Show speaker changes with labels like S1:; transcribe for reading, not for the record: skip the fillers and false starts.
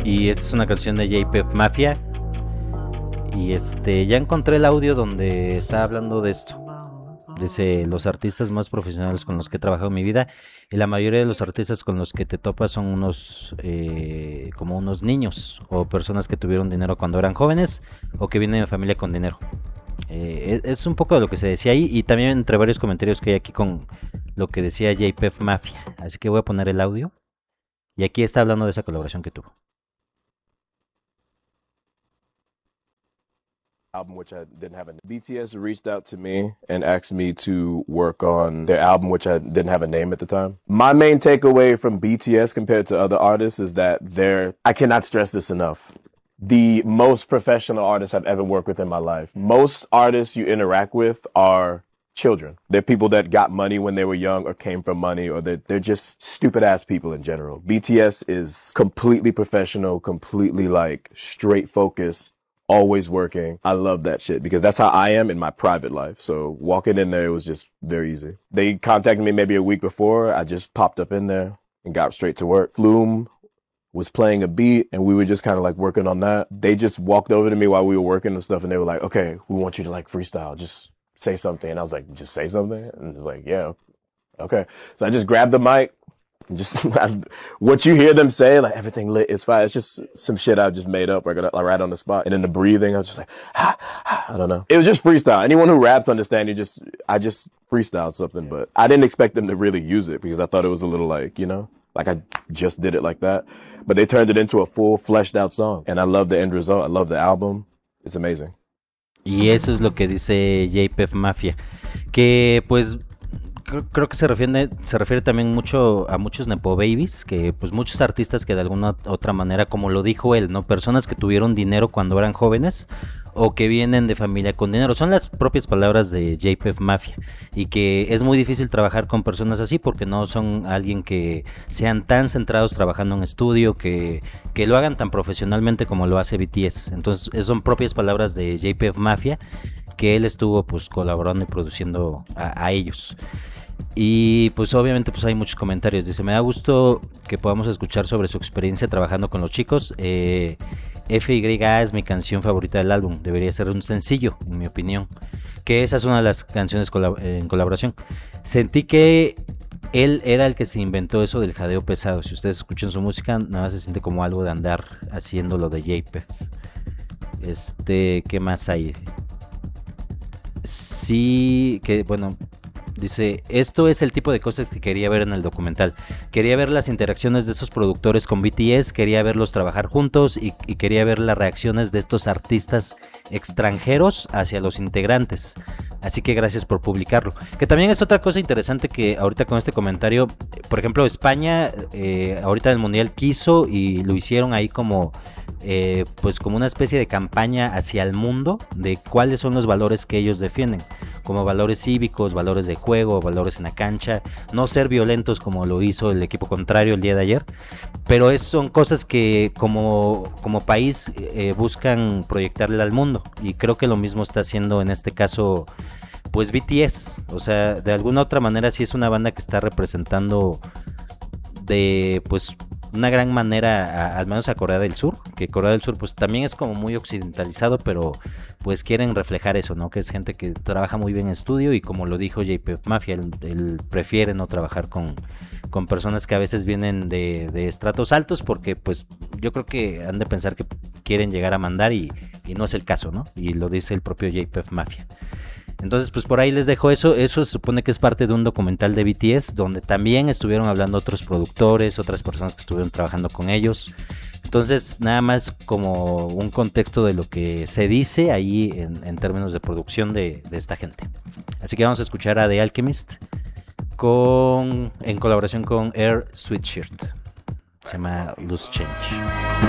S1: Y esta es una canción de JPEG Mafia. Y ya encontré el audio donde está hablando de esto. Dice, los artistas más profesionales con los que he trabajado en mi vida, y la mayoría de los artistas con los que te topas son como unos niños o personas que tuvieron dinero cuando eran jóvenes o que vienen de familia con dinero. Es un poco de lo que se decía ahí, y también entre varios comentarios que hay aquí con lo que decía JPEG Mafia. Así que voy a poner el audio, y aquí está hablando de esa colaboración que tuvo.
S2: Album which I didn't have a BTS reached out to me and asked me to work on their album which I didn't have a name at the time. My main takeaway from BTS compared to other artists is that I cannot stress this enough, the most professional artists I've ever worked with in my life. Most artists you interact with are children. They're people that got money when they were young or came from money, or they're just stupid ass people in general. BTS is completely professional, completely like straight focus, always working. I love that shit because that's how I am in my private life. So walking in there, it was just very easy. They contacted me maybe a week before. I just popped up in there and got straight to work. Flume was playing a beat and we were just kind of like working on that. They just walked over to me while we were working and stuff and they were like, okay, we want you to like freestyle. Just say something. And I was like, just say something? And it was like, yeah, okay. So I just grabbed the mic. Just what you hear them say, like everything lit is fine. It's just some shit I just made up right on the spot. And then the breathing, I was just like, ha, ha, I don't know. It was just freestyle. Anyone who raps understand I just freestyled something, but I didn't expect them to really use it because I thought it was a little like, like I just did it like that. But they turned it into a full fleshed out song. And I love the end result. I love the album. It's amazing.
S1: Y eso es lo que dice JPEG Mafia. Que pues creo que se refiere también mucho a muchos nepo babies, que pues muchos artistas que de alguna otra manera, como lo dijo él, ¿no? Personas que tuvieron dinero cuando eran jóvenes o que vienen de familia con dinero. Son las propias palabras de JPEG Mafia, y que es muy difícil trabajar con personas así porque no son alguien que sean tan centrados trabajando en estudio, que lo hagan tan profesionalmente como lo hace BTS. Entonces son propias palabras de JPEG Mafia, que él estuvo pues colaborando y produciendo a ellos. Y pues obviamente pues hay muchos comentarios. Dice, me da gusto que podamos escuchar sobre su experiencia trabajando con los chicos. FYA es mi canción favorita del álbum. Debería ser un sencillo, en mi opinión. Que esa es una de las canciones en colaboración. Sentí que él era el que se inventó eso del jadeo pesado. Si ustedes escuchan su música, nada más se siente como algo de andar haciendo lo de JPEG. ¿Qué más hay? Sí, que bueno... Dice, esto es el tipo de cosas que quería ver en el documental. Quería ver las interacciones de esos productores con BTS, quería verlos trabajar juntos y quería ver las reacciones de estos artistas extranjeros hacia los integrantes. Así que gracias por publicarlo. Que también es otra cosa interesante que ahorita con este comentario, por ejemplo, España ahorita en el Mundial quiso y lo hicieron ahí como... pues como una especie de campaña hacia el mundo de cuáles son los valores que ellos defienden, como valores cívicos, valores de juego, valores en la cancha, no ser violentos como lo hizo el equipo contrario el día de ayer, pero son cosas que como país buscan proyectarle al mundo, y creo que lo mismo está haciendo en este caso pues BTS. O sea, de alguna otra manera sí es una banda que está representando de pues una gran manera al menos a Corea del Sur, que Corea del Sur pues también es como muy occidentalizado, pero pues quieren reflejar eso, ¿no? Que es gente que trabaja muy bien en estudio, y como lo dijo JPEG Mafia, él prefiere no trabajar con personas que a veces vienen de estratos altos, porque pues yo creo que han de pensar que quieren llegar a mandar y no es el caso, ¿no? Y lo dice el propio JPEG Mafia. Entonces pues por ahí les dejo eso se supone que es parte de un documental de BTS, donde también estuvieron hablando otros productores, otras personas que estuvieron trabajando con ellos. Entonces nada más como un contexto de lo que se dice ahí en términos de producción de esta gente. Así que vamos a escuchar a The Alchemist en colaboración con Air Sweatshirt. Se llama Loose Change.